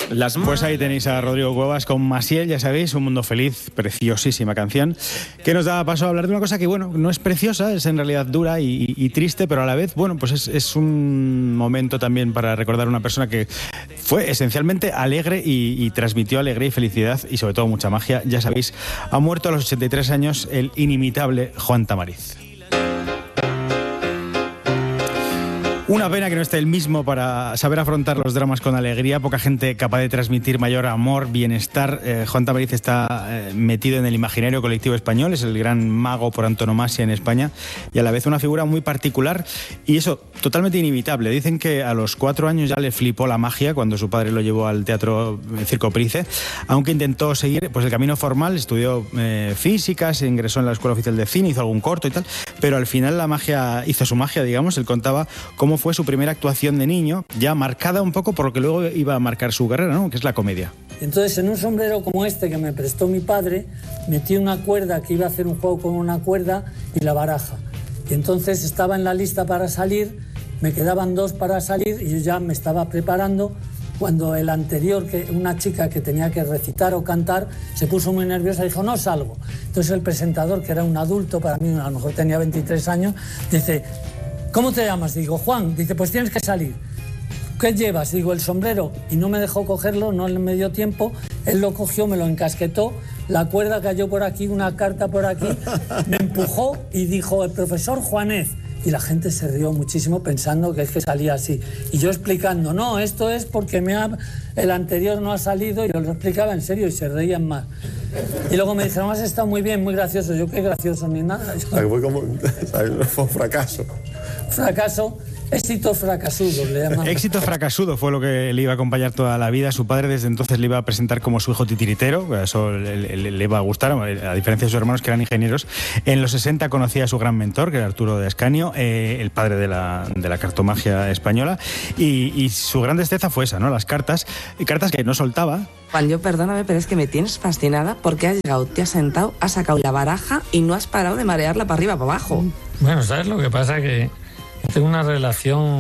Pues ahí tenéis a Rodrigo Cuevas con Maciel, ya sabéis, Un mundo feliz, preciosísima canción, que nos da paso a hablar de una cosa que, bueno, no es preciosa, es en realidad dura y triste, pero a la vez, bueno, pues es un momento también para recordar a una persona que fue esencialmente alegre y transmitió alegría y felicidad y sobre todo mucha magia. Ya sabéis, ha muerto a los 83 años el inimitable Juan Tamariz. Una pena que no esté el mismo para saber afrontar los dramas con alegría. Poca gente capaz de transmitir mayor amor, bienestar. Juan Tamariz está metido en el imaginario colectivo español. Es el gran mago por antonomasia en España y a la vez una figura muy particular y eso, totalmente inimitable. Dicen que a los 4 años ya le flipó la magia cuando su padre lo llevó al teatro Circo Price, aunque intentó seguir pues el camino formal, estudió física, se ingresó en la Escuela Oficial de Cine, hizo algún corto y tal, pero al final la magia hizo su magia, digamos. Él contaba cómo fue su primera actuación de niño, ya marcada un poco por lo que luego iba a marcar su carrera, ¿no? Que es la comedia. Entonces, en un sombrero como este que me prestó mi padre, metí una cuerda, que iba a hacer un juego con una cuerda y la baraja. Y entonces estaba en la lista para salir, me quedaban 2 para salir y yo ya me estaba preparando cuando el anterior, una chica que tenía que recitar o cantar, se puso muy nerviosa y dijo, no salgo. Entonces el presentador, que era un adulto, para mí a lo mejor tenía 23 años, dice, ¿cómo te llamas? Digo, Juan. Dice, pues tienes que salir. ¿Qué llevas? Digo, el sombrero. Y no me dejó cogerlo, no me dio tiempo. Él lo cogió, me lo encasquetó, la cuerda cayó por aquí, una carta por aquí, me empujó y dijo, el profesor Juanez. Y la gente se rió muchísimo pensando que es que salía así. Y yo explicando, no, esto es porque el anterior no ha salido, y yo lo explicaba en serio y se reían más. Y luego me dijeron, has estado muy bien, muy gracioso. Yo, qué gracioso, ni nada. Fue como fue un fracaso. Fracaso. Éxito fracasudo, le llaman. Éxito fracasudo fue lo que le iba a acompañar toda la vida. Su padre desde entonces le iba a presentar como su hijo titiritero, eso le iba a gustar, a diferencia de sus hermanos que eran ingenieros. En los 60 conocía a su gran mentor, que era Arturo de Ascanio, el padre de la cartomagia española, y su gran destreza fue esa, ¿no? Las cartas que no soltaba. Juan, yo perdóname, pero es que me tienes fascinada porque has llegado, te has sentado, has sacado la baraja y no has parado de marearla para arriba, para abajo. Bueno, ¿sabes lo que pasa? Que tengo una relación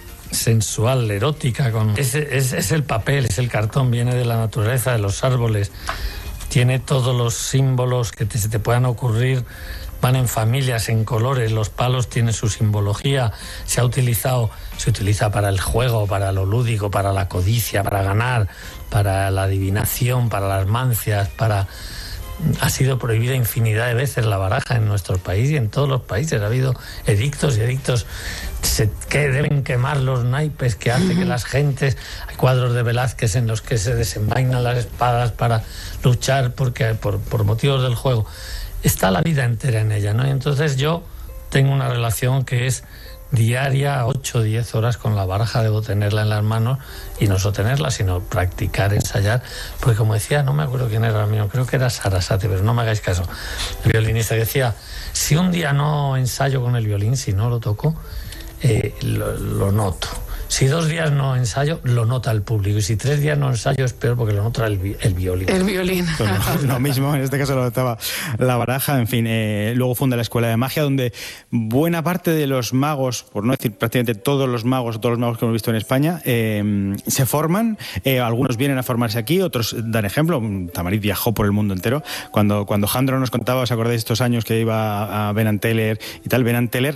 sensual, erótica con... Es el papel, es el cartón, viene de la naturaleza, de los árboles. Tiene todos los símbolos que se te puedan ocurrir, van en familias, en colores, los palos tienen su simbología, se utiliza para el juego, para lo lúdico, para la codicia, para ganar, para la adivinación, para las mancias, Ha sido prohibida infinidad de veces la baraja en nuestro país y en todos los países. Ha habido edictos y edictos que deben quemar los naipes, que hace que las gentes... Hay cuadros de Velázquez en los que se desenvainan las espadas para luchar por motivos del juego. Está la vida entera en ella, ¿no? Y entonces yo tengo una relación que es diaria, 8 o 10 horas con la baraja. Debo tenerla en las manos y no sostenerla, sino practicar, ensayar, porque como decía, no me acuerdo quién era el mío, creo que era Sarasate, pero no me hagáis caso, el violinista, que decía, si un día no ensayo con el violín, si no lo toco, lo noto. Si 2 días no ensayo, lo nota el público. Y si 3 días no ensayo, es peor porque lo nota el violín. El violín. Lo mismo, en este caso lo notaba la baraja. En fin, luego funda la Escuela de Magia, donde buena parte de los magos, por no decir prácticamente todos los magos que hemos visto en España, se forman. Algunos vienen a formarse aquí, otros dan ejemplo. Tamariz viajó por el mundo entero. Cuando Jandro nos contaba, ¿os acordáis de estos años que iba a Ben and Teller y tal? Ben and Teller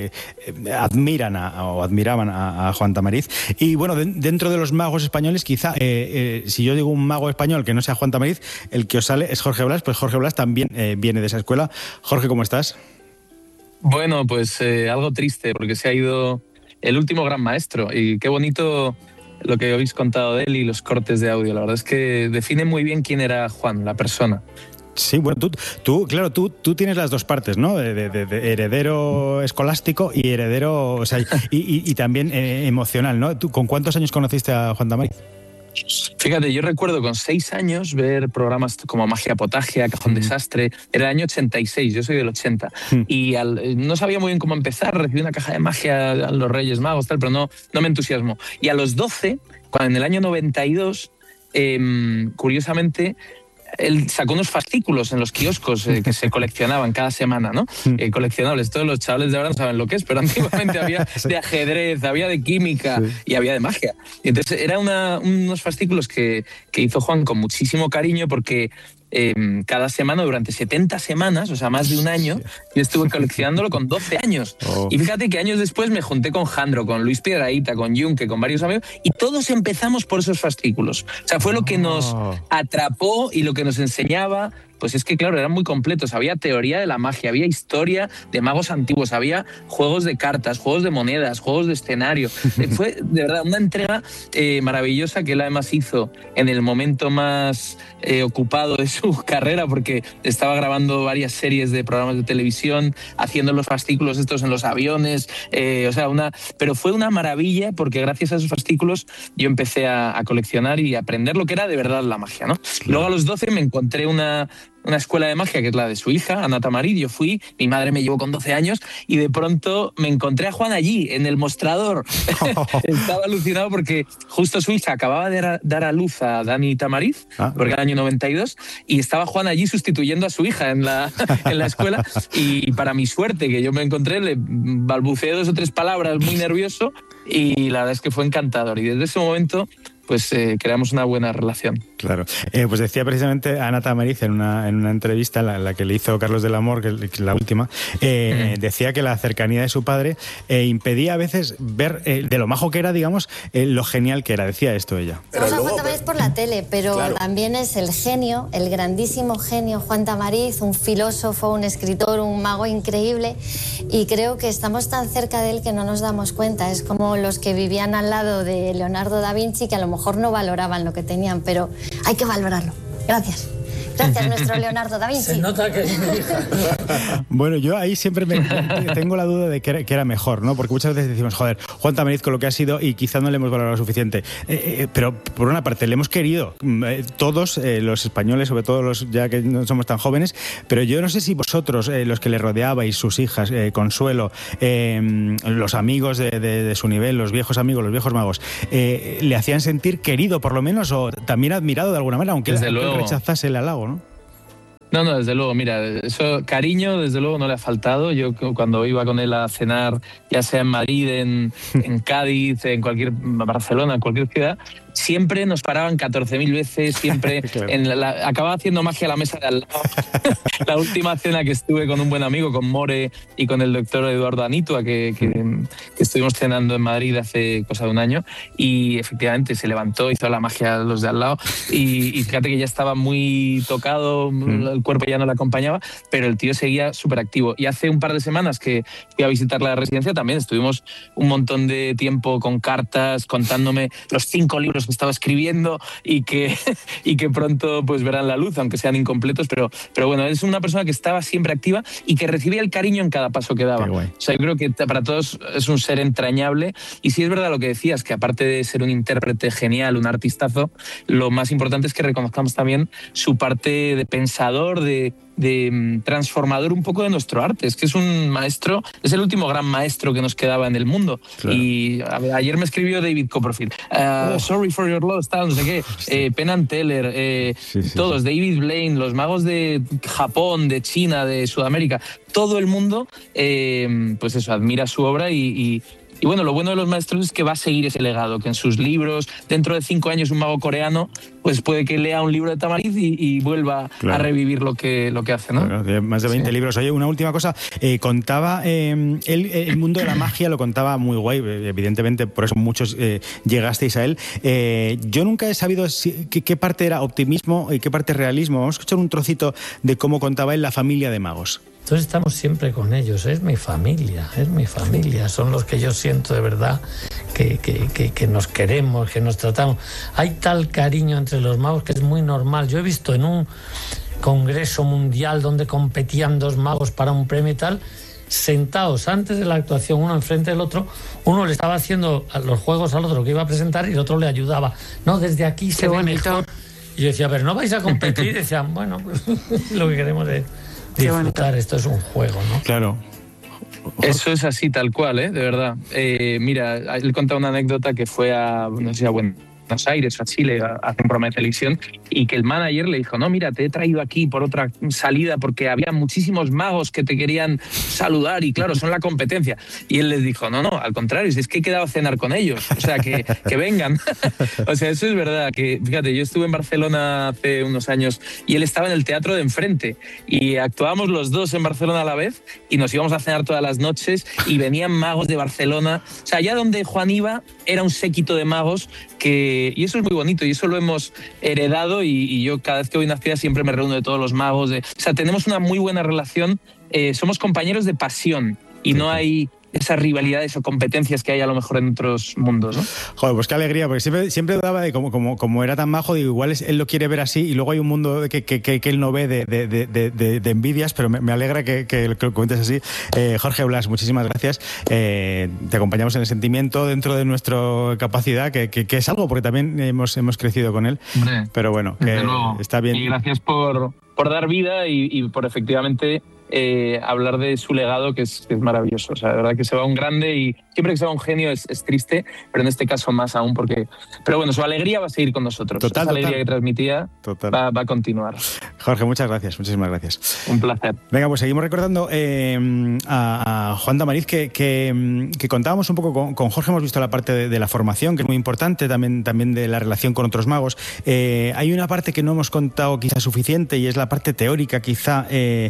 admiraban a Juan Tamariz. Y bueno, dentro de los magos españoles, quizá, si yo digo un mago español que no sea Juan Tamariz, el que os sale es Jorge Blas, pues Jorge Blas también viene de esa escuela. Jorge, ¿cómo estás? Bueno, pues algo triste, porque se ha ido el último gran maestro, y qué bonito lo que habéis contado de él y los cortes de audio. La verdad es que define muy bien quién era Juan, la persona. Sí, bueno, tú tienes las dos partes, ¿no? De heredero escolástico y heredero, o sea, y también emocional, ¿no? ¿Tú con cuántos años conociste a Juan Tamariz? Fíjate, yo recuerdo con 6 años ver programas como Magia Potagia, Cajón Desastre. Era el año 86, yo soy del 80. Y no sabía muy bien cómo empezar, recibí una caja de magia a los Reyes Magos, tal, pero no me entusiasmó. Y a los 12, cuando en el año 92, curiosamente, él sacó unos fascículos en los kioscos que se coleccionaban cada semana, ¿no? Coleccionables. Todos los chavales de ahora no saben lo que es, pero antiguamente había de ajedrez, había de química y había de magia. Y entonces eran unos fascículos que hizo Juan con muchísimo cariño, porque cada semana, durante 70 semanas, o sea, más de un año, yo estuve coleccionándolo con 12 años. Y fíjate que años después me junté con Jandro, con Luis Piedrahita, con Junque, con varios amigos, y todos empezamos por esos fascículos. O sea, fue lo que nos atrapó y lo que nos enseñaba. Pues es que, claro, eran muy completos. Había teoría de la magia, había historia de magos antiguos, había juegos de cartas, juegos de monedas, juegos de escenario. Fue, de verdad, una entrega maravillosa que él además hizo en el momento más ocupado de su carrera, porque estaba grabando varias series de programas de televisión, haciendo los fascículos estos en los aviones. Pero fue una maravilla, porque gracias a esos fascículos yo empecé a coleccionar y a aprender lo que era de verdad la magia, ¿no? Luego a los 12 me encontré una escuela de magia que es la de su hija, Ana Tamariz. Yo fui, mi madre me llevó con 12 años y de pronto me encontré a Juan allí, en el mostrador. Estaba alucinado porque justo su hija acababa de dar a luz a Dani Tamariz, porque era el año 92, y estaba Juan allí sustituyendo a su hija en la escuela. Y para mi suerte, que yo me encontré, le balbuceé 2 o 3 palabras muy nervioso y la verdad es que fue encantador. Y desde ese momento pues creamos una buena relación. Claro. Pues decía precisamente Ana Tamariz en una entrevista, la que le hizo Carlos del Amor, que es la última, decía que la cercanía de su padre impedía a veces ver de lo majo que era, digamos, lo genial que era. Decía esto ella. Vamos a Juan Tamariz por la tele, pero también es el genio, el grandísimo genio Juan Tamariz, un filósofo, un escritor, un mago increíble, y creo que estamos tan cerca de él que no nos damos cuenta. Es como los que vivían al lado de Leonardo da Vinci, que a lo mejor no valoraban lo que tenían, pero hay que valorarlo. Gracias. Gracias, nuestro Leonardo da Vinci. Se nota que es mi hija. Bueno, yo ahí siempre tengo la duda de que era mejor, ¿no? Porque muchas veces decimos, joder, Juan Tamariz con lo que ha sido y quizá no le hemos valorado lo suficiente. Pero por una parte, le hemos querido todos los españoles, sobre todo los ya que no somos tan jóvenes, pero yo no sé si vosotros, los que le rodeabais, sus hijas, Consuelo, los amigos de su nivel, los viejos amigos, los viejos magos, le hacían sentir querido, por lo menos, o también admirado de alguna manera, aunque él rechazase el halago, ¿no? No, desde luego, mira, eso, cariño desde luego no le ha faltado. Yo cuando iba con él a cenar, ya sea en Madrid, en Cádiz, en Barcelona, en cualquier ciudad, siempre nos paraban 14.000 veces, siempre claro. Acababa haciendo magia a la mesa de al lado. La última cena que estuve con un buen amigo, con More y con el doctor Eduardo Anitua, que estuvimos cenando en Madrid hace cosa de un año, y efectivamente se levantó, hizo la magia a los de al lado, y fíjate que ya estaba muy tocado, el cuerpo ya no le acompañaba, pero el tío seguía súper activo. Y hace un par de semanas que fui a visitar la residencia, también estuvimos un montón de tiempo con cartas, contándome los 5 libros que estaba escribiendo y que pronto pues verán la luz, aunque sean incompletos, pero bueno, es una persona que estaba siempre activa y que recibía el cariño en cada paso que daba. O sea, yo creo que para todos es un ser entrañable, y sí es verdad lo que decías, que aparte de ser un intérprete genial, un artistazo, lo más importante es que reconozcamos también su parte de pensador, de transformador un poco de nuestro arte. Es que es un maestro, es el último gran maestro que nos quedaba en el mundo. Claro. Y ayer me escribió David Copperfield, Sorry for Your Loss, no sé qué, Penn and Teller, todos, David Blaine, los magos de Japón, de China, de Sudamérica, todo el mundo, pues eso, admira su obra y bueno, lo bueno de los maestros es que va a seguir ese legado, que en sus libros, dentro de 5 años un mago coreano, pues puede que lea un libro de Tamariz y vuelva a revivir lo que hace, ¿no? Claro, más de 20 libros. Oye, una última cosa, contaba, el mundo de la magia lo contaba muy guay, evidentemente, por eso muchos llegasteis a él. Yo nunca he sabido qué parte era optimismo y qué parte realismo. Vamos a escuchar un trocito de cómo contaba él la familia de magos. Entonces estamos siempre con ellos, es mi familia, son los que yo siento de verdad que nos queremos, que nos tratamos. Hay tal cariño entre los magos que es muy normal. Yo he visto en un congreso mundial donde competían 2 magos para un premio y tal, sentados antes de la actuación, uno enfrente del otro, uno le estaba haciendo los juegos al otro que iba a presentar y el otro le ayudaba. No, desde aquí se ve mejor. Y yo decía, pero no vais a competir. Y decían, bueno, pues lo que queremos es disfrutar, esto es un juego, ¿no? Claro. Eso es así, tal cual, de verdad. Mira, él contaba una anécdota que fue a Buenos Aires o a Chile a hacer un programa de televisión, y que el manager le dijo, no, mira, te he traído aquí por otra salida porque había muchísimos magos que te querían saludar y claro, son la competencia. Y él les dijo, no, al contrario, es que he quedado a cenar con ellos, o sea, que vengan. O sea, eso es verdad, que fíjate, yo estuve en Barcelona hace unos años y él estaba en el teatro de enfrente y actuábamos los dos en Barcelona a la vez y nos íbamos a cenar todas las noches y venían magos de Barcelona. O sea, allá donde Juan iba era un séquito de magos y eso es muy bonito y eso lo hemos heredado y yo cada vez que voy a una ciudad siempre me reúno de todos los magos. O sea, tenemos una muy buena relación, somos compañeros de pasión y no hay esas rivalidades o competencias que hay a lo mejor en otros mundos, ¿no? Joder, pues qué alegría, porque siempre dudaba de como era tan majo, digo, igual él lo quiere ver así y luego hay un mundo que él no ve de envidias, pero me alegra que lo cuentes así. Jorge Blas, muchísimas gracias. Te acompañamos en el sentimiento dentro de nuestra capacidad, que es algo, porque también hemos crecido con él. Hombre, pero bueno, que está bien. Y gracias por dar vida y por efectivamente hablar de su legado, que es maravilloso. O sea, de verdad que se va un grande y siempre que se va un genio es triste, pero en este caso más aún porque... Pero bueno, su alegría va a seguir con nosotros. Esa alegría que transmitía va a continuar. Jorge, muchas gracias, muchísimas gracias. Un placer. Venga, pues seguimos recordando a Juan Tamariz, que contábamos un poco con Jorge, hemos visto la parte de la formación, que es muy importante, también de la relación con otros magos. Hay una parte que no hemos contado quizá suficiente y es la parte teórica, quizá.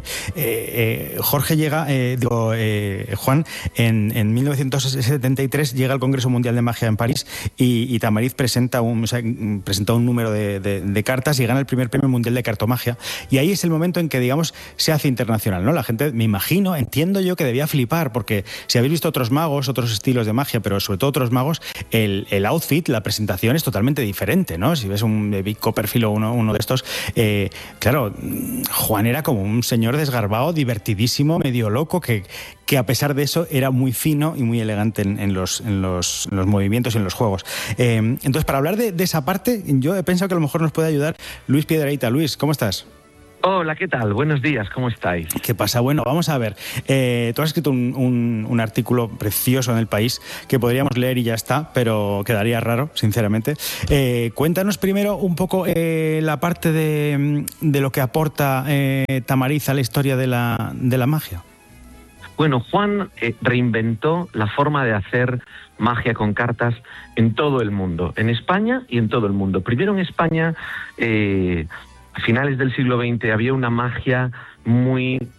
Jorge llega, Juan, en 1973 llega al Congreso Mundial de Magia en París y Tamariz presenta un número de cartas y gana el primer premio mundial de cartomagia. Y ahí es el momento en que, digamos, se hace internacional, ¿no? La gente, me imagino, entiendo yo que debía flipar, porque si habéis visto otros magos, otros estilos de magia, pero sobre todo otros magos, el outfit, la presentación es totalmente diferente, ¿no? Si ves un Big Copperfield o uno de estos, claro, Juan era como un señor desgarbado, divertidísimo, medio loco, que a pesar de eso era muy fino y muy elegante en los movimientos y en los juegos. Entonces, para hablar de esa parte, yo he pensado que a lo mejor nos puede ayudar Luis Piedrahita. Luis, ¿cómo estás? Hola, ¿qué tal? Buenos días, ¿cómo estáis? ¿Qué pasa? Bueno, vamos a ver. Tú has escrito un artículo precioso en El País que podríamos leer y ya está, pero quedaría raro, sinceramente. Cuéntanos primero un poco la parte de lo que aporta Tamariz a la historia de la magia. Bueno, Juan reinventó la forma de hacer magia con cartas en todo el mundo, en España y en todo el mundo. Primero en España, a finales del siglo XX, había una magia muy